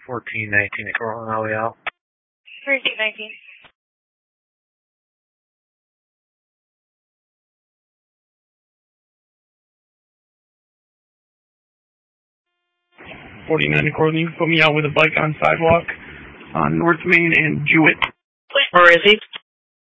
1419 at Coral and LEL. 1319. '49 Coral, you can put me out with a bike on sidewalk on North Main and Jewett. Where is he?